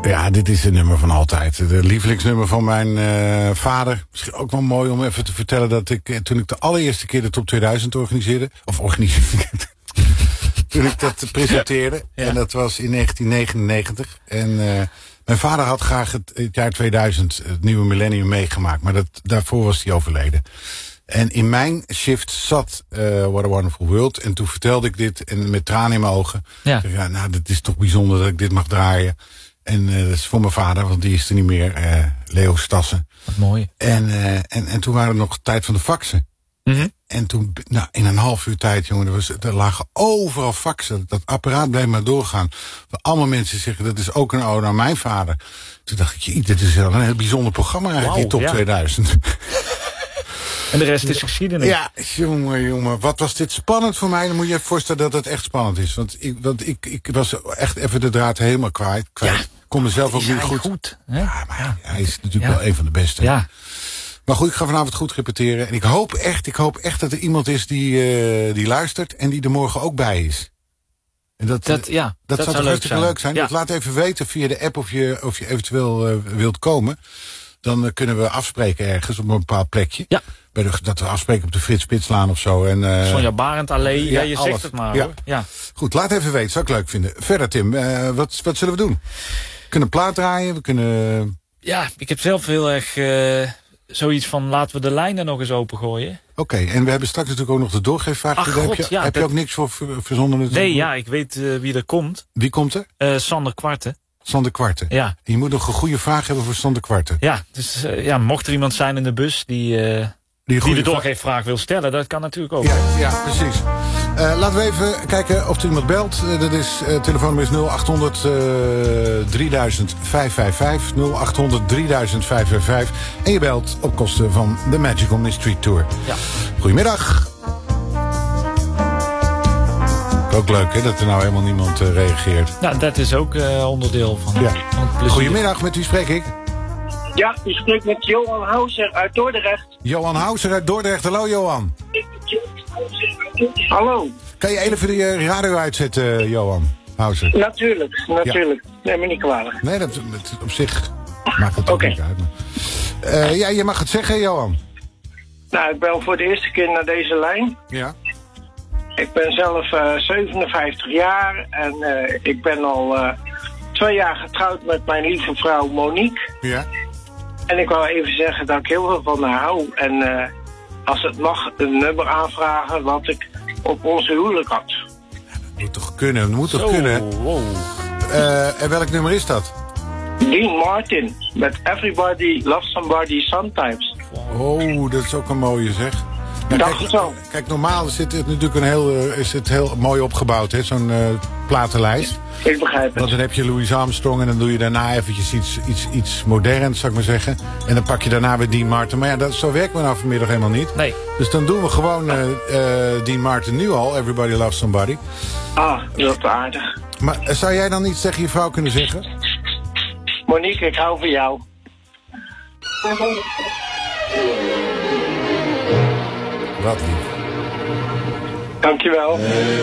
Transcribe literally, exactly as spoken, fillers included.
Ja, dit is een nummer van altijd. De lievelingsnummer van mijn uh, vader. Misschien ook wel mooi om even te vertellen dat ik, toen ik de allereerste keer de Top tweeduizend organiseerde, of organiseerde, toen ik dat presenteerde, ja. En dat was in negentien negenennegentig. En uh, mijn vader had graag het, het jaar tweeduizend, het nieuwe millennium, meegemaakt, maar dat, daarvoor was hij overleden. En in mijn shift zat uh, What a Wonderful World. En toen vertelde ik dit en met tranen in mijn ogen. Ja. Zeg, ja, nou, het is toch bijzonder dat ik dit mag draaien. En uh, dat is voor mijn vader, want die is er niet meer. Uh, Leo Stassen. Wat mooi. En, uh, en, en toen waren er nog tijd van de faxen. Mm-hmm. En toen, nou, in een half uur tijd, jongen, er, was, er lagen overal faxen. Dat apparaat bleef maar doorgaan. Allemaal mensen zeggen, dat is ook een ode aan mijn vader. Toen dacht ik, dit is wel een heel bijzonder programma eigenlijk, wow, die Top ja. tweeduizend. En de rest is geschiedenis. Ja, jongen, jongen. Wat was dit spannend voor mij. Dan moet je je voorstellen dat het echt spannend is. Want ik, want ik, ik was echt even de draad helemaal kwijt. kwijt. Ja, ik kon mezelf ook niet goed. goed hè? Ja, maar ja. hij is natuurlijk ja. wel een van de beste. Ja. Maar goed, ik ga vanavond goed repeteren. En ik hoop echt, ik hoop echt dat er iemand is die, uh, die luistert en die er morgen ook bij is. En dat, dat, ja, dat, dat zou toch leuk hartstikke zijn. leuk zijn. Ja. Dus laat even weten via de app of je, of je eventueel uh, wilt komen. Dan uh, kunnen we afspreken ergens op een bepaald plekje. Ja. Bij de, dat we afspreken op de Frits Spitslaan of zo. En, uh, Sonja Barend Allee, ja, ja, je alles. Zegt het maar. Ja. Hoor. Ja. Goed, laat even weten, zou ik leuk vinden. Verder Tim, uh, wat, wat zullen we doen? We kunnen plaat draaien, we kunnen... Ja, ik heb zelf heel erg uh, zoiets van laten we de lijnen nog eens opengooien. Oké, okay, en we hebben straks natuurlijk ook nog de doorgeefvraag. Ach, heb God, je, ja, heb dat... je ook niks voor verzonnen? Natuurlijk? Nee, ja, ik weet uh, wie er komt. Wie komt er? Uh, Sander Kwarten. Sander Kwarten. Ja. En je moet nog een goede vraag hebben voor Sander Kwarten. Ja, dus uh, ja, mocht er iemand zijn in de bus die, uh, die, die de doorgeefvraag wil stellen, dat kan natuurlijk ook. Ja, ja precies. Uh, laten we even kijken of er iemand belt. Uh, dat is, uh, telefoonnummer is nul acht honderd drieduizend vijfhonderdvijfenvijftig. nul acht honderd drieduizend vijfhonderdvijfenvijftig. En je belt op kosten van de Magical Mystery Tour. Ja. Goedemiddag. Ook leuk, hè, dat er nou helemaal niemand uh, reageert. Nou, dat is ook uh, onderdeel van, ja. van het plezier. Goedemiddag, met wie spreek ik? Ja, u spreekt met Johan Houser uit Dordrecht. Johan Houser uit Dordrecht. Hallo, Johan. Hallo. Kan je even de radio uitzetten, Johan Houser? Natuurlijk, natuurlijk. Ja. Neem me niet kwalijk. Nee, dat, dat op zich maakt het ook okay. niet uit. Maar... Uh, ja, je mag het zeggen, Johan. Nou, ik ben voor de eerste keer naar deze lijn. Ja. Ik ben zelf uh, zevenenvijftig jaar en uh, ik ben al uh, twee jaar getrouwd met mijn lieve vrouw Monique. Ja. En ik wou even zeggen dat ik heel veel van haar hou. En uh, als het mag, een nummer aanvragen wat ik op onze huwelijk had. Ja, dat moet toch kunnen, dat moet toch Zo, kunnen. Wow. Uh, en welk nummer is dat? Dean Martin, met Everybody Loves Somebody Sometimes. Oh, dat is ook een mooie zeg. Ja, kijk, zo. kijk, normaal is het natuurlijk een heel, is het heel mooi opgebouwd, hè, zo'n uh, platenlijst. Ik begrijp het. Want dan heb je Louis Armstrong en dan doe je daarna eventjes iets, iets, iets moderns, zou ik maar zeggen. En dan pak je daarna weer Dean Martin. Maar ja, dat, zo werken we nou vanmiddag helemaal niet. Nee. Dus dan doen we gewoon uh, uh, Dean Martin nu al, Everybody Loves Somebody. Ah, dat is aardig. Maar uh, zou jij dan iets tegen je vrouw kunnen zeggen? Monique, ik hou van jou. Wat lief. Dankjewel.